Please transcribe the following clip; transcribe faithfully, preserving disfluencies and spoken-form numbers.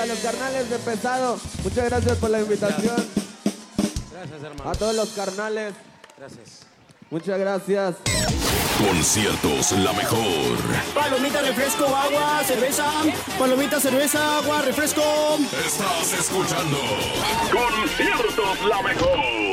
a los carnales de Pesado. Muchas gracias por la invitación. Gracias, hermano. A todos los carnales. Gracias. Muchas gracias. Conciertos La Mejor. Palomita, refresco, agua, cerveza. Palomita, cerveza, agua, refresco. Estás escuchando Conciertos La Mejor.